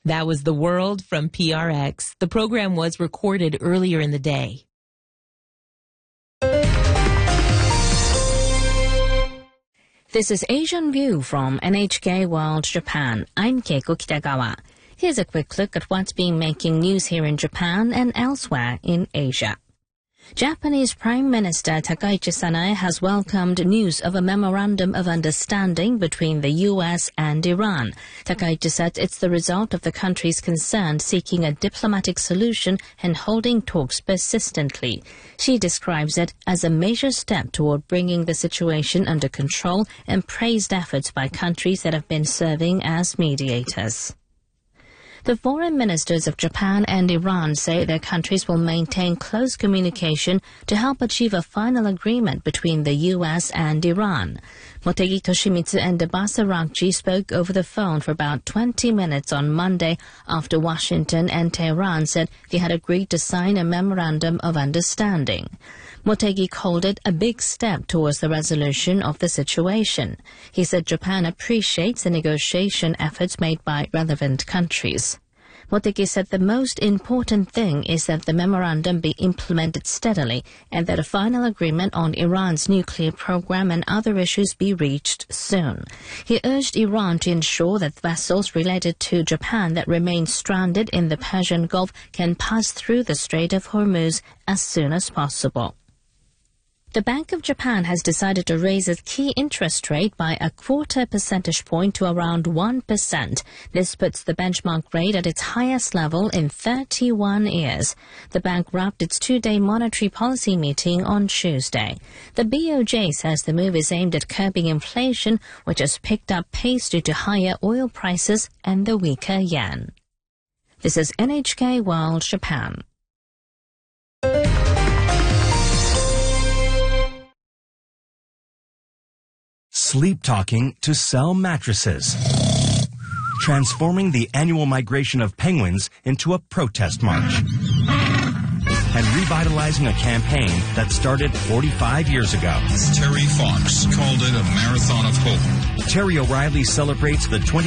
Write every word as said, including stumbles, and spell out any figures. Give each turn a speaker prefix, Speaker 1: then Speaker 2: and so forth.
Speaker 1: That was The World from P R X. The program was recorded earlier in the day.
Speaker 2: This is Asian View from N H K World Japan. I'm Keiko Kitagawa. Here's a quick look at what's been making news here in Japan and elsewhere in Asia. Japanese Prime Minister Takaichi Sanae has welcomed news of a memorandum of understanding between the U S and Iran. Takaichi said it's the result of the countries concerned seeking a diplomatic solution and holding talks persistently. She describes it as a major step toward bringing the situation under control and praised efforts by countries that have been serving as mediators. The foreign ministers of Japan and Iran say their countries will maintain close communication to help achieve a final agreement between the U S and Iran. Motegi Toshimitsu and Abbas Araghchi spoke over the phone for about twenty minutes on Monday after Washington and Tehran said they had agreed to sign a memorandum of understanding. Motegi called it a big step towards the resolution of the situation. He said Japan appreciates the negotiation efforts made by relevant countries. Motegi said the most important thing is that the memorandum be implemented steadily and that a final agreement on Iran's nuclear program and other issues be reached soon. He urged Iran to ensure that vessels related to Japan that remain stranded in the Persian Gulf can pass through the Strait of Hormuz as soon as possible. The Bank of Japan has decided to raise its key interest rate by a quarter percentage point to around one percent. This puts the benchmark rate at its highest level in thirty-one years. The bank wrapped its two-day monetary policy meeting on Tuesday. The B O J says the move is aimed at curbing inflation, which has picked up pace due to higher oil prices and the weaker yen. This is N H K World Japan.
Speaker 3: Sleep Talking to sell mattresses. Transforming the annual migration of penguins into a protest march. And revitalizing a campaign that started forty-five years ago.
Speaker 4: Terry Fox called it a marathon of hope.
Speaker 3: Terry O'Reilly celebrates the twenty